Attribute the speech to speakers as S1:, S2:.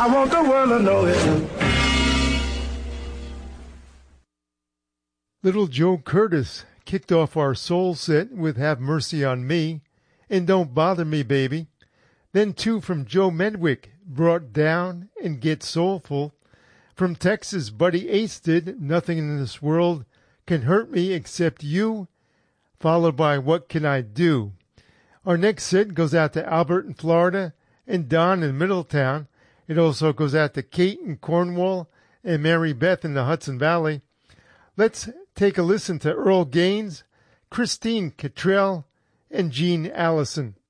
S1: I want the world to know it.
S2: Little Joe Curtis kicked off our soul set with Have Mercy on Me and Don't Bother Me, Baby. Then two from Joe Medwick, Brought Down and Get Soulful. From Texas, Buddy Ace did Nothing in This World Can Hurt Me Except You, followed by What Can I Do? Our next set goes out to Albert in Florida and Don in Middletown. It also goes out to Kate in Cornwall and Mary Beth in the Hudson Valley. Let's take a listen to Earl Gaines, Christine Cottrell, and Jean Allison.